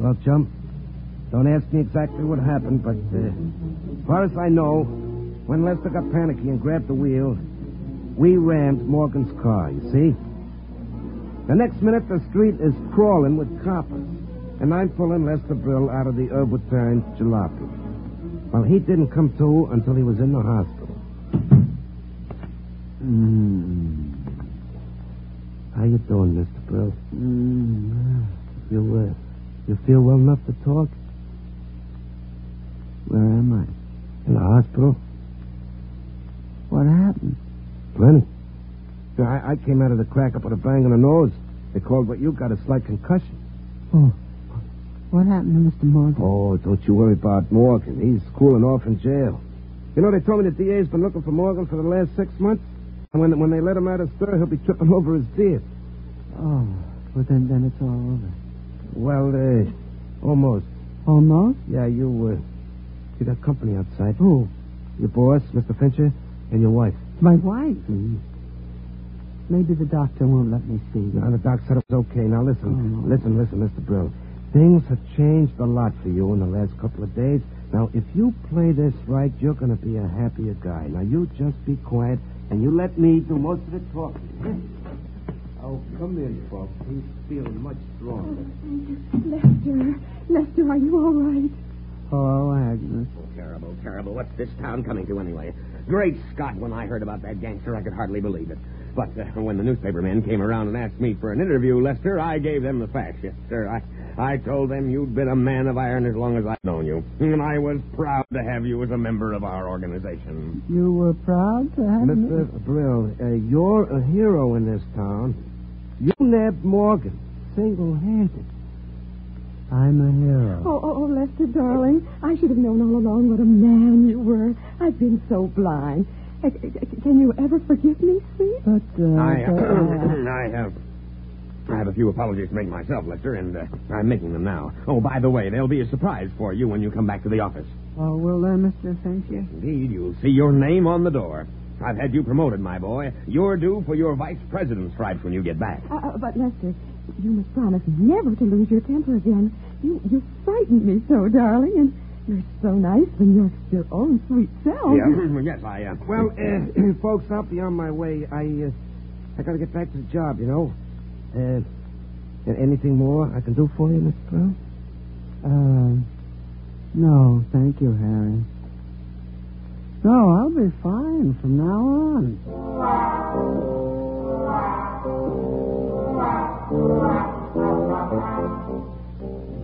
Well, chum, don't ask me exactly what happened, but as far as I know, when Lester got panicky and grabbed the wheel, we rammed Morgan's car, you see? The next minute, the street is crawling with coppers, and I'm pulling Lester Brill out of the Herbutin jalopy. Well, he didn't come to until he was in the hospital. How you doing, Mr. Brill? You feel well enough to talk? Where am I? In the hospital. What happened? Plenty. I came out of the crack up with a bang on the nose. They called what you got a slight concussion. Oh. What happened to Mr. Morgan? Oh, don't you worry about Morgan. He's cooling off in jail. You know, they told me the DA's been looking for Morgan for the last 6 months. And when they let him out of stir, he'll be tripping over his beard. Oh, well, then it's all over. Well, almost. Almost? Yeah, you got company outside. Who? Your boss, Mr. Fincher, and your wife. My wife? Mm-hmm. Maybe the doctor won't let me see you. No, the doc said it was okay. Now, listen, Mr. Brill. Things have changed a lot for you in the last couple of days. Now, if you play this right, you're going to be a happier guy. Now, you just be quiet, and you let me do most of the talking. Oh, come in, folks. He's feeling much stronger. Lester, are you all right? Oh, Agnes. Oh, terrible. What's this town coming to anyway? Great Scott, when I heard about that gangster, I could hardly believe it. But when the newspaper men came around and asked me for an interview, Lester, I gave them the facts. Yes, sir. I told them you'd been a man of iron as long as I've known you. And I was proud to have you as a member of our organization. You were proud to have me? Mr. Brill, you're a hero in this town. You nabbed Morgan single-handed. I'm a hero. Oh, Lester, darling, I should have known all along what a man you were. I've been so blind. Can you ever forgive me, sweet? But, I have a few apologies to make myself, Lester, and I'm making them now. Oh, by the way, there'll be a surprise for you when you come back to the office. Oh, will there, Mr. Fincher? Indeed, you'll see your name on the door. I've had you promoted, my boy. You're due for your vice president's stripes when you get back. But, Lester, you must promise never to lose your temper again. You frightened me so, darling, and you're so nice when you're your own sweet self. Yeah, yes, I am. Well, folks, I'll be on my way. I got to get back to the job, you know. Anything more I can do for you, Mr. Brown? No, thank you, Harry. No, I'll be fine from now on.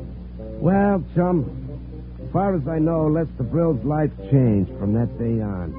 Well, chum, as far as I know, Lester Brill's life changed from that day on.